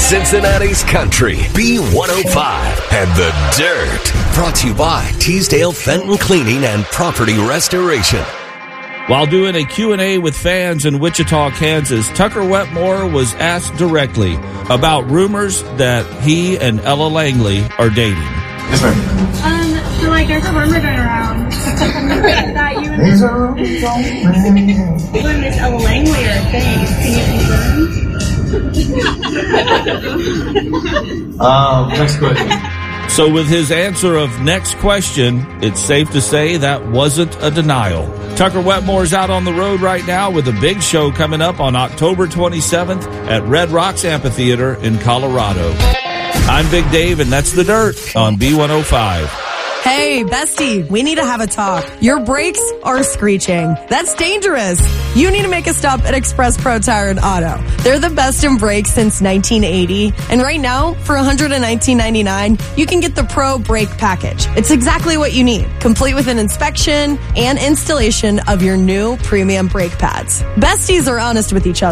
Cincinnati's Country, B105, and The Dirt. Brought to you by Teasdale Fenton Cleaning and Property Restoration. While doing a Q&A with fans in Wichita, Kansas, Tucker Wetmore was asked directly about rumors that he and Ella Langley are dating. Yes, ma'am. So there's a rumor going around that you and Miss Ella Langley are a thing. Can you confirm? Next question. So with his answer of next question, it's safe to say that wasn't a denial. Tucker Wetmore's out on the road right now with a big show coming up on October 27th at Red Rocks Amphitheater in Colorado. I'm Big Dave, and that's The Dirt on B105. Hey, bestie, we need to have a talk. Your brakes are screeching. That's dangerous. You need to make a stop at Express Pro Tire and Auto. They're the best in brakes since 1980. And right now, for $119.99, you can get the Pro Brake Package. It's exactly what you need, complete with an inspection and installation of your new premium brake pads. Besties are honest with each other.